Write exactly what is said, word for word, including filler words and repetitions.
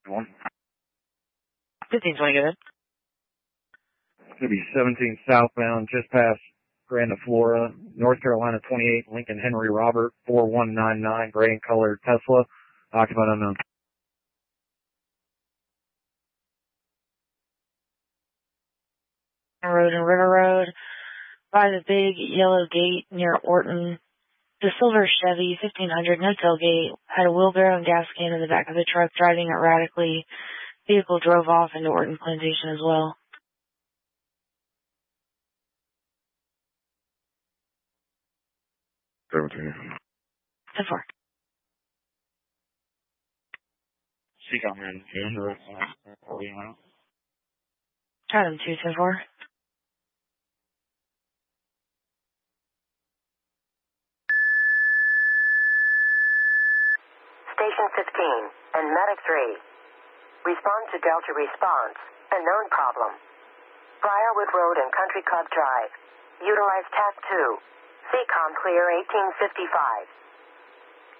One. fifteen twenty, go ahead. It's going to be seventeen southbound, just past Grand Flora, North Carolina twenty-eight, Lincoln Henry Robert, four one nine nine, gray and colored Tesla, occupied unknown. Road and River Road, by the big yellow gate near Orton. The silver Chevy, fifteen hundred, no tailgate, had a wheelbarrow and gas can in the back of the truck, driving erratically. Vehicle drove off into Orton Plantation as well. seventeen. ten four. Seacom here in June. Adam two ten four. Station fifteen and Medic three. Respond to Delta response. A known problem. Briarwood Road and Country Club Drive. Utilize T A C two. Seacom clear eighteen fifty-five.